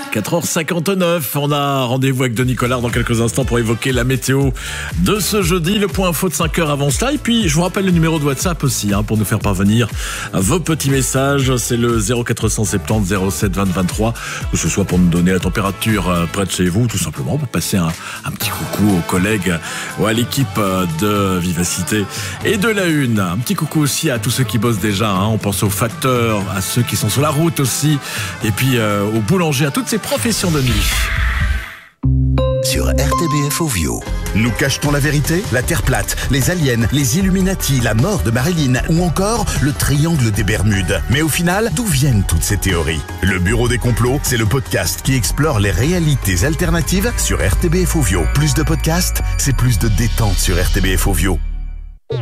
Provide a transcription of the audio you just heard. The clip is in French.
4h59, on a rendez-vous avec Denis Collard dans quelques instants pour évoquer la météo de ce jeudi, le point info de 5h avant cela. Et puis je vous rappelle le numéro de WhatsApp aussi pour nous faire parvenir vos petits messages. C'est le 0470 07 20 23, que ce soit pour nous donner la température près de chez vous, tout simplement pour passer un petit coucou aux collègues ou à l'équipe de Vivacité et de la Une. Un petit coucou aussi à tous ceux qui bossent déjà, on pense aux facteurs, à ceux qui sont sur la route aussi, et puis aux boulangers, à toutes ces professions de nuit. Sur RTBF Ovio. Nous cache-t-on la vérité? La Terre plate, les aliens, les Illuminati, la mort de Marilyn ou encore le triangle des Bermudes. Mais au final, d'où viennent toutes ces théories? Le Bureau des complots, c'est le podcast qui explore les réalités alternatives sur RTBF Ovio. Plus de podcasts, c'est plus de détente sur RTBF Ovio.